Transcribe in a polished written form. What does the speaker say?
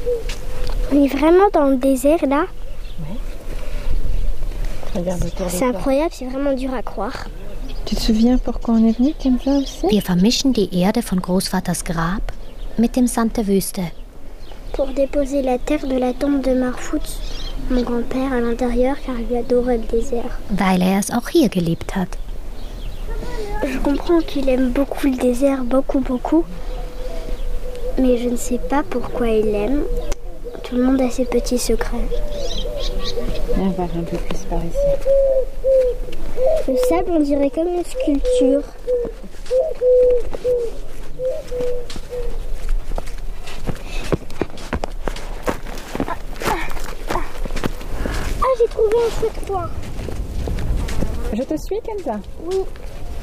On est vraiment dans le désert là. Ouais. Regarde autour de C'est toi. incroyable, c'est vraiment dur à croire. Tu te souviens pourquoi on est venu, Kenza, aussi? Wir vermischen die Erde von Großvaters Grab mit dem Sand der Wüste. Pour déposer la terre de la tombe de Marfout, mon grand-père, à l'intérieur car il adorait le désert. Weil er es auch hier geliebt hat. Je comprends qu'il aime beaucoup le désert, beaucoup. Mais je ne sais pas pourquoi il l'aime. Tout le monde a ses petits secrets. Viens voir un peu plus par ici. Le sable, on dirait comme une sculpture. Ah, j'ai trouvé un feu de poing. Je te suis, Kenza? Oui.